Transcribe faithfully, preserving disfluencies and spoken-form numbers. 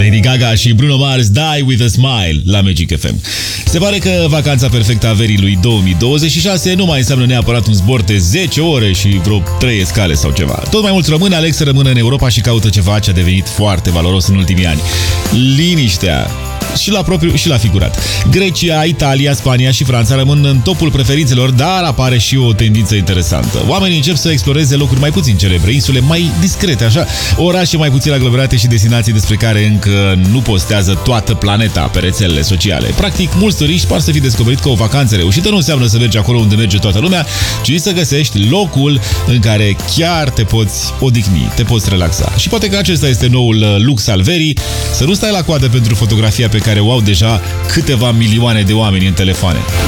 Lady Gaga și Bruno Mars, Die With A Smile la Magic F M. Se pare că vacanța perfectă a verii lui două mii douăzeci și șase nu mai înseamnă neapărat un zbor de zece ore și vreo trei scale sau ceva. Tot mai mulți români aleg să rămână în Europa și caută ceva ce a devenit foarte valoros în ultimii ani. Liniștea. Și la propriu și la figurat. Grecia, Italia, Spania și Franța rămân în topul preferințelor, dar apare și o tendință interesantă. Oamenii încep să exploreze locuri mai puțin celebre, insule mai discrete, așa, orașe mai puțin aglomerate și destinații despre care încă nu postează toată planeta pe rețelele sociale. Practic, mulți turiști par să fi descoperit că o vacanță reușită nu înseamnă să mergi acolo unde merge toată lumea, ci să găsești locul în care chiar te poți odihni, te poți relaxa. Și poate că acesta este noul lux al verii, să nu stai la coadă pentru fotografia pe care o au deja câteva milioane de oameni în telefoane.